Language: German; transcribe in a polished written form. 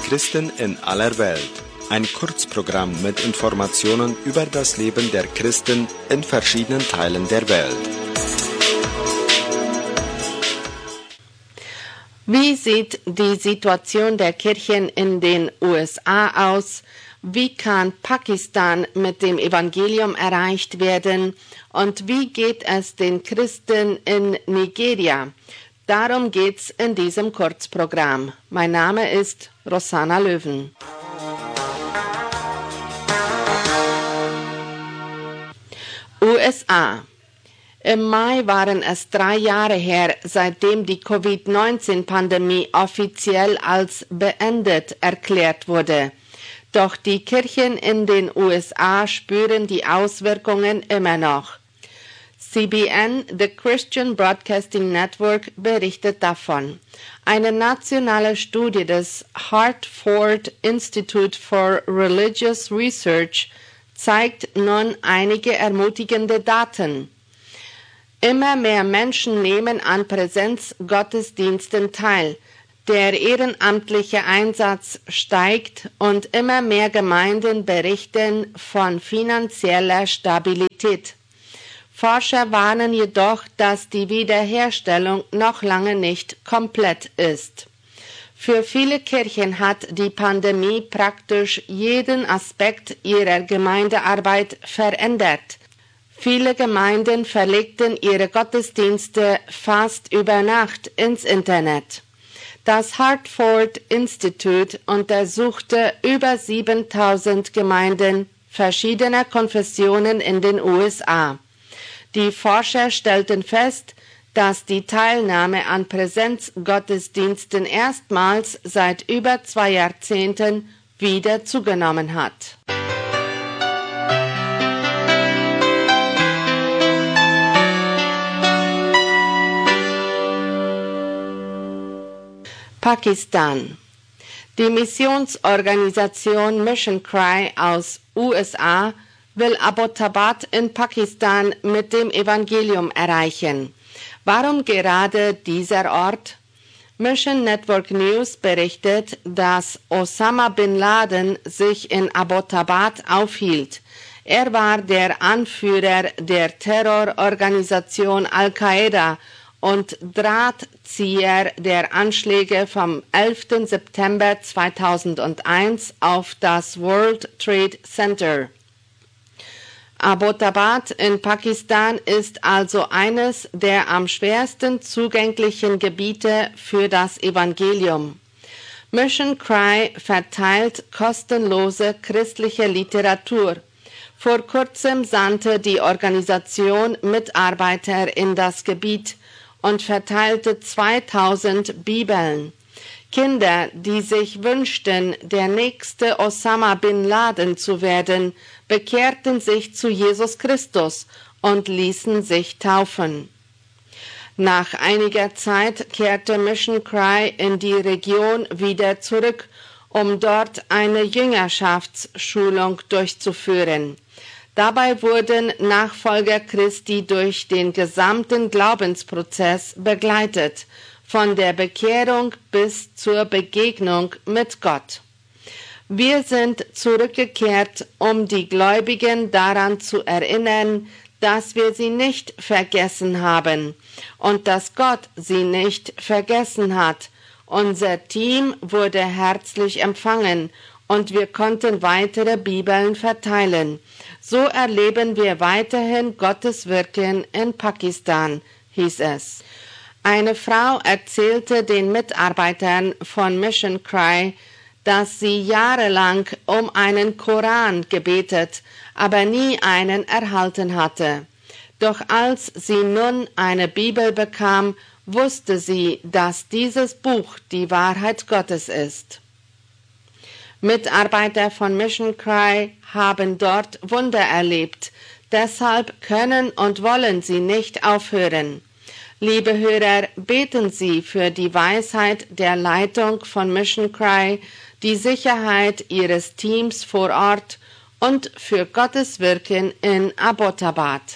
Christen in aller Welt. Ein Kurzprogramm mit Informationen über das Leben der Christen in verschiedenen Teilen der Welt. Wie sieht die Situation der Kirchen in den USA aus? Wie kann Pakistan mit dem Evangelium erreicht werden? Und wie geht es den Christen in Nigeria? Darum geht's in diesem Kurzprogramm. Mein Name ist Rosanna Löwen. USA. Im Mai waren es 3 Jahre her, seitdem die Covid-19-Pandemie offiziell als beendet erklärt wurde. Doch die Kirchen in den USA spüren die Auswirkungen immer noch. CBN, The Christian Broadcasting Network, berichtet davon. Eine nationale Studie des Hartford Institute for Religious Research zeigt nun einige ermutigende Daten. Immer mehr Menschen nehmen an Präsenzgottesdiensten teil. Der ehrenamtliche Einsatz steigt und immer mehr Gemeinden berichten von finanzieller Stabilität. Forscher warnen jedoch, dass die Wiederherstellung noch lange nicht komplett ist. Für viele Kirchen hat die Pandemie praktisch jeden Aspekt ihrer Gemeindearbeit verändert. Viele Gemeinden verlegten ihre Gottesdienste fast über Nacht ins Internet. Das Hartford Institute untersuchte über 7.000 Gemeinden verschiedener Konfessionen in den USA. Die Forscher stellten fest, dass die Teilnahme an Präsenzgottesdiensten erstmals seit über 2 Jahrzehnten wieder zugenommen hat. Pakistan. Die Missionsorganisation Mission Cry aus USA will Abbottabad in Pakistan mit dem Evangelium erreichen. Warum gerade dieser Ort? Mission Network News berichtet, dass Osama bin Laden sich in Abbottabad aufhielt. Er war der Anführer der Terrororganisation Al-Qaida und Drahtzieher der Anschläge vom 11. September 2001 auf das World Trade Center. Abbottabad in Pakistan ist also eines der am schwersten zugänglichen Gebiete für das Evangelium. Mission Cry verteilt kostenlose christliche Literatur. Vor kurzem sandte die Organisation Mitarbeiter in das Gebiet und verteilte 2000 Bibeln. Kinder, die sich wünschten, der nächste Osama bin Laden zu werden, bekehrten sich zu Jesus Christus und ließen sich taufen. Nach einiger Zeit kehrte Mission Cry in die Region wieder zurück, um dort eine Jüngerschaftsschulung durchzuführen. Dabei wurden Nachfolger Christi durch den gesamten Glaubensprozess begleitet, von der Bekehrung bis zur Begegnung mit Gott. Wir sind zurückgekehrt, um die Gläubigen daran zu erinnern, dass wir sie nicht vergessen haben und dass Gott sie nicht vergessen hat. Unser Team wurde herzlich empfangen und wir konnten weitere Bibeln verteilen. So erleben wir weiterhin Gottes Wirken in Pakistan, hieß es. Eine Frau erzählte den Mitarbeitern von Mission Cry, dass sie jahrelang um einen Koran gebetet, aber nie einen erhalten hatte. Doch als sie nun eine Bibel bekam, wusste sie, dass dieses Buch die Wahrheit Gottes ist. Mitarbeiter von Mission Cry haben dort Wunder erlebt, deshalb können und wollen sie nicht aufhören. Liebe Hörer, beten Sie für die Weisheit der Leitung von Mission Cry, die Sicherheit Ihres Teams vor Ort und für Gottes Wirken in Abbottabad.